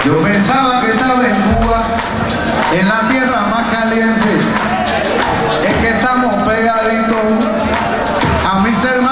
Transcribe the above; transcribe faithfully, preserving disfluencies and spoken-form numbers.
Yo pensaba que estaba en Cuba, en la tierra más caliente. Es que estamos